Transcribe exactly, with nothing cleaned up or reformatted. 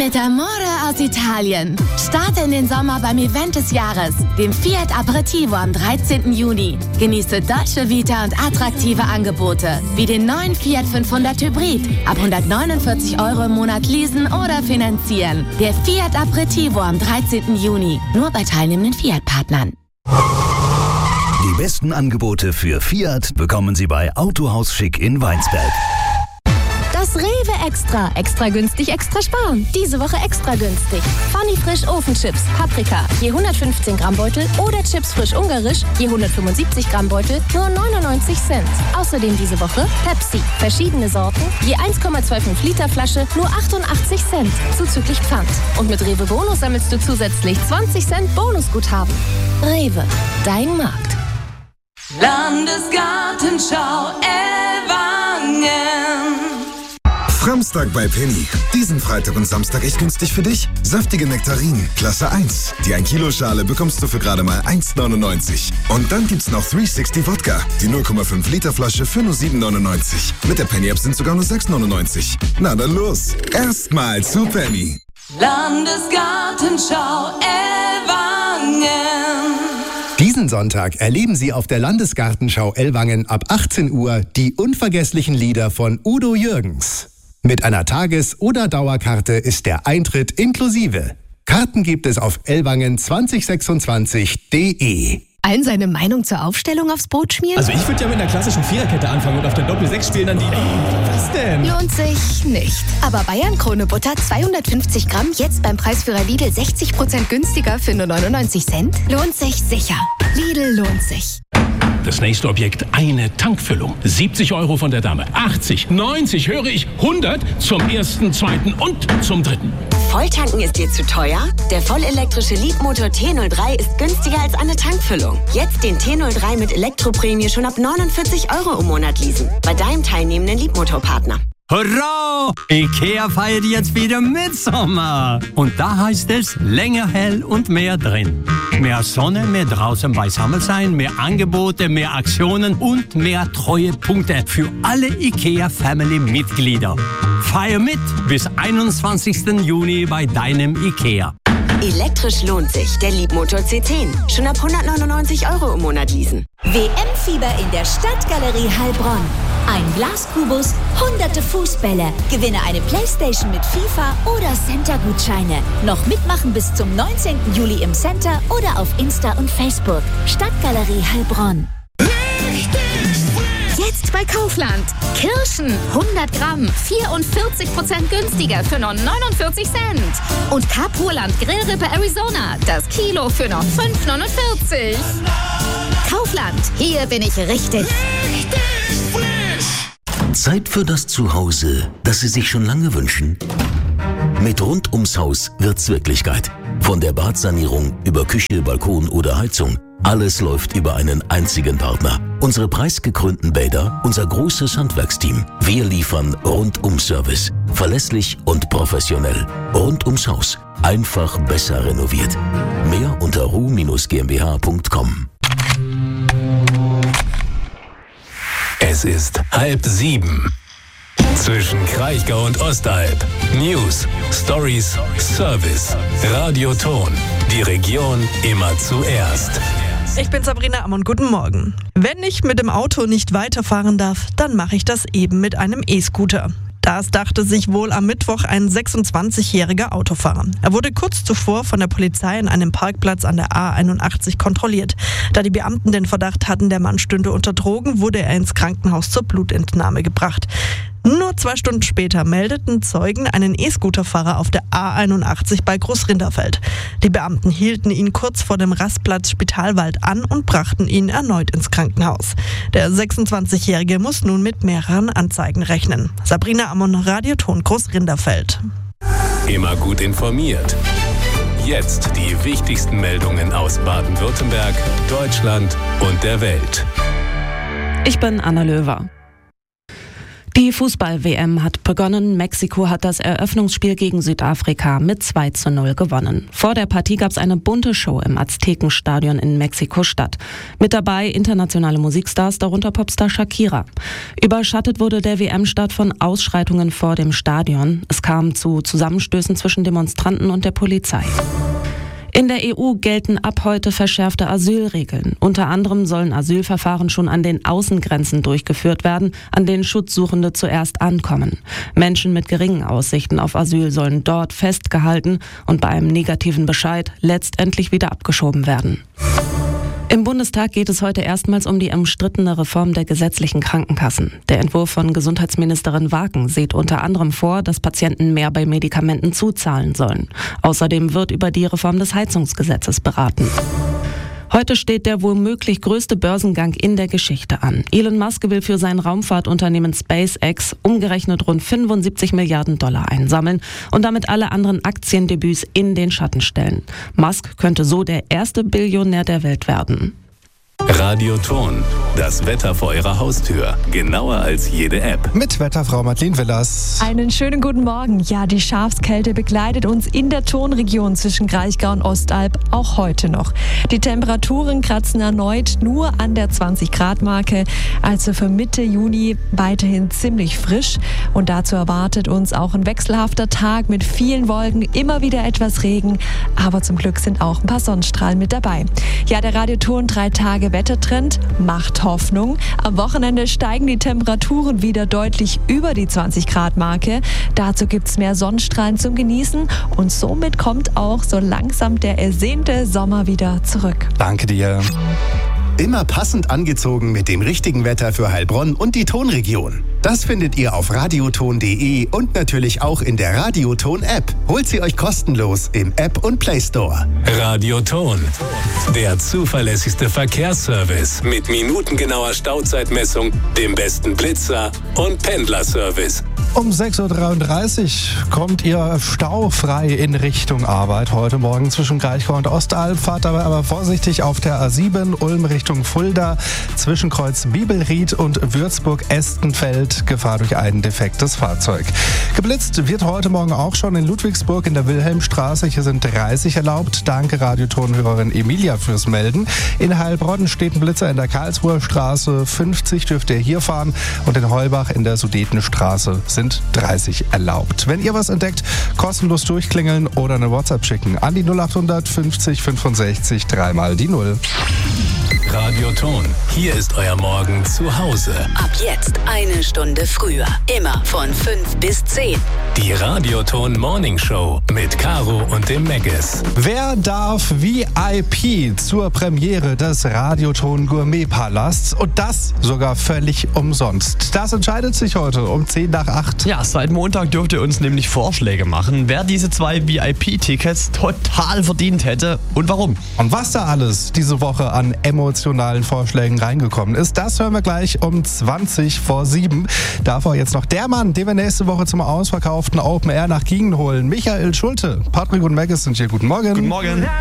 mit Amore aus Italien. Starte in den Sommer beim Event des Jahres, dem Fiat Aperitivo am dreizehnten Juni. Genieße Dolce Vita und attraktive Angebote, wie den neuen Fiat fünfhundert Hybrid. Ab hundertneunundvierzig Euro im Monat leasen oder finanzieren. Der Fiat Aperitivo am dreizehnten Juni. Nur bei teilnehmenden Fiat-Partnern. Die besten Angebote für Fiat bekommen Sie bei Autohaus Schick in Weinsberg. Das Rewe Extra. Extra günstig, extra sparen. Diese Woche extra günstig. Funny Frisch Ofenchips, Paprika, je hundertfünfzehn Gramm Beutel oder Chips frisch ungarisch, je hundertfünfundsiebzig Gramm Beutel, nur neunundneunzig Cent. Außerdem diese Woche Pepsi, verschiedene Sorten, je eins Komma fünfundzwanzig Liter Flasche, nur achtundachtzig Cent, zuzüglich Pfand. Und mit Rewe Bonus sammelst du zusätzlich zwanzig Cent Bonusguthaben. Rewe, dein Markt. Landesgartenschau Ellwangen. Samstag bei Penny. Diesen Freitag und Samstag echt günstig für dich. Saftige Nektarinen, Klasse eins. Die ein Kilo Schale bekommst du für gerade mal eins neunundneunzig. Und dann gibt's noch dreihundertsechzig Wodka. Die null Komma fünf Liter Flasche für nur sieben neunundneunzig. Mit der Penny-App sind sogar nur sechs neunundneunzig. Na dann los. Erstmal zu Penny. Landesgartenschau Ellwangen. Diesen Sonntag erleben Sie auf der Landesgartenschau Ellwangen ab achtzehn Uhr die unvergesslichen Lieder von Udo Jürgens. Mit einer Tages- oder Dauerkarte ist der Eintritt inklusive. Karten gibt es auf ellwangen zwanzig sechsundzwanzig punkt de. Allen seine Meinung zur Aufstellung aufs Brot schmieren? Also ich würde ja mit einer klassischen Viererkette anfangen und auf der Doppel sechs spielen dann die... Was denn? Lohnt sich nicht. Aber Bayern Krone Butter zweihundertfünfzig Gramm jetzt beim Preisführer Lidl sechzig Prozent günstiger für nur neunundneunzig Cent? Lohnt sich sicher. Lidl lohnt sich. Das nächste Objekt, eine Tankfüllung. siebzig Euro von der Dame. achtzig, neunzig, höre ich, hundert zum ersten, zweiten und zum dritten. Volltanken ist dir zu teuer? Der vollelektrische Leapmotor T null drei ist günstiger als eine Tankfüllung. Jetzt den T null drei mit Elektroprämie schon ab neunundvierzig Euro im Monat leasen. Bei deinem teilnehmenden Leapmotor-Partner. Hurra! IKEA feiert jetzt wieder Mitsommer. Und da heißt es länger hell und mehr drin. Mehr Sonne, mehr draußen beisammen sein, mehr Angebote, mehr Aktionen und mehr Treuepunkte für alle IKEA-Family-Mitglieder. Feier mit bis einundzwanzigsten Juni bei deinem IKEA. Elektrisch lohnt sich. Der Leapmotor C zehn. Schon ab hundertneunundneunzig Euro im Monat leasen. W M-Fieber in der Stadtgalerie Heilbronn. Ein Glaskubus, hunderte Fußbälle. Gewinne eine Playstation mit FIFA oder Center-Gutscheine. Noch mitmachen bis zum neunzehnten Juli im Center oder auf Insta und Facebook. Stadtgalerie Heilbronn. Jetzt bei Kaufland. Kirschen hundert Gramm, vierundvierzig Prozent günstiger für nur neunundvierzig Cent. Und Kapurland Grillrippe Arizona, das Kilo für nur fünf neunundvierzig. Kaufland, hier bin ich richtig. Zeit für das Zuhause, das Sie sich schon lange wünschen? Mit Rund ums Haus wird's Wirklichkeit. Von der Badsanierung über Küche, Balkon oder Heizung. Alles läuft über einen einzigen Partner. Unsere preisgekrönten Bäder, unser großes Handwerksteam. Wir liefern Rundum-Service. Verlässlich und professionell. Rund ums Haus. Einfach besser renoviert. Mehr unter ru Bindestrich gmbh punkt com. Es ist halb sieben. Zwischen Kraichgau und Ostalb. News, Stories, Service, Radioton. Die Region immer zuerst. Ich bin Sabrina Ammon, guten Morgen. Wenn ich mit dem Auto nicht weiterfahren darf, dann mache ich das eben mit einem E-Scooter. Das dachte sich wohl am Mittwoch ein sechsundzwanzigjähriger Autofahrer. Er wurde kurz zuvor von der Polizei an einem Parkplatz an der A einundachtzig kontrolliert. Da die Beamten den Verdacht hatten, der Mann stünde unter Drogen, wurde er ins Krankenhaus zur Blutentnahme gebracht. Nur zwei Stunden später meldeten Zeugen einen E-Scooterfahrer auf der A einundachtzig bei Großrinderfeld. Die Beamten hielten ihn kurz vor dem Rastplatz Spitalwald an und brachten ihn erneut ins Krankenhaus. Der sechsundzwanzigjährige muss nun mit mehreren Anzeigen rechnen. Sabrina Ammon, Radioton Großrinderfeld. Immer gut informiert. Jetzt die wichtigsten Meldungen aus Baden-Württemberg, Deutschland und der Welt. Ich bin Anna Löwer. Die Fußball-W M hat begonnen. Mexiko hat das Eröffnungsspiel gegen Südafrika mit zwei zu null gewonnen. Vor der Partie gab es eine bunte Show im Aztekenstadion in Mexiko-Stadt. Mit dabei internationale Musikstars, darunter Popstar Shakira. Überschattet wurde der W M-Start von Ausschreitungen vor dem Stadion. Es kam zu Zusammenstößen zwischen Demonstranten und der Polizei. In der E U gelten ab heute verschärfte Asylregeln. Unter anderem sollen Asylverfahren schon an den Außengrenzen durchgeführt werden, an denen Schutzsuchende zuerst ankommen. Menschen mit geringen Aussichten auf Asyl sollen dort festgehalten und bei einem negativen Bescheid letztendlich wieder abgeschoben werden. Im Bundestag geht es heute erstmals um die umstrittene Reform der gesetzlichen Krankenkassen. Der Entwurf von Gesundheitsministerin Waken sieht unter anderem vor, dass Patienten mehr bei Medikamenten zuzahlen sollen. Außerdem wird über die Reform des Heizungsgesetzes beraten. Heute steht der womöglich größte Börsengang in der Geschichte an. Elon Musk will für sein Raumfahrtunternehmen SpaceX umgerechnet rund fünfundsiebzig Milliarden Dollar einsammeln und damit alle anderen Aktiendebüts in den Schatten stellen. Musk könnte so der erste Billionär der Welt werden. Radioton, das Wetter vor Ihrer Haustür. Genauer als jede App. Mit Wetterfrau Madeleine Willers. Einen schönen guten Morgen. Ja, die Schafskälte begleitet uns in der Tonregion zwischen Kraichgau und Ostalb auch heute noch. Die Temperaturen kratzen erneut nur an der zwanzig Grad Marke. Also für Mitte Juni weiterhin ziemlich frisch. Und dazu erwartet uns auch ein wechselhafter Tag mit vielen Wolken, immer wieder etwas Regen. Aber zum Glück sind auch ein paar Sonnenstrahlen mit dabei. Ja, der Radioton drei Tage Wettertrend macht Hoffnung. Am Wochenende steigen die Temperaturen wieder deutlich über die zwanzig Grad Marke. Dazu gibt es mehr Sonnenstrahlen zum Genießen und somit kommt auch so langsam der ersehnte Sommer wieder zurück. Danke dir. Immer passend angezogen mit dem richtigen Wetter für Heilbronn und die Tonregion. Das findet ihr auf radioton punkt de und natürlich auch in der Radioton-App. Holt sie euch kostenlos im App und Play Store. Radioton, der zuverlässigste Verkehrsservice mit minutengenauer Stauzeitmessung, dem besten Blitzer und Pendlerservice. Um sechs Uhr dreiunddreißig kommt ihr staufrei in Richtung Arbeit heute Morgen zwischen Kraichgau und Ostalb. Fahrt dabei aber vorsichtig auf der A sieben Ulm Richtung Fulda, zwischen Kreuz Bibelried und Würzburg-Estenfeld. Gefahr durch ein defektes Fahrzeug. Geblitzt wird heute Morgen auch schon in Ludwigsburg in der Wilhelmstraße. Hier sind dreißig erlaubt. Danke Radiotonhörerin Emilia fürs Melden. In Heilbronn steht ein Blitzer in der Karlsruher Straße. fünfzig dürft ihr hier fahren. Und in Heubach in der Sudetenstraße sind dreißig erlaubt. Wenn ihr was entdeckt, kostenlos durchklingeln oder eine WhatsApp schicken an die null achthundert fünfzig fünfundsechzig dreimal die null. Radioton, hier ist euer Morgen zu Hause. Ab jetzt eine Stunde früher. Immer von fünf bis zehn. Die Radioton Morning Show mit Caro und dem Meggis. Wer darf V I P zur Premiere des Radioton Gourmet-Palasts und das sogar völlig umsonst? Das entscheidet sich heute um zehn nach acht. Ja, seit Montag dürft ihr uns nämlich Vorschläge machen, wer diese zwei V I P-Tickets total verdient hätte und warum. Und was da alles diese Woche an emotionalen Vorschlägen reingekommen ist, das hören wir gleich um zwanzig vor sieben. Davor jetzt noch der Mann, den wir nächste Woche zum ausverkauften Open Air nach Giengen holen. Michael Schulte. Patrick und Meggis sind hier. Guten Morgen. Guten Morgen.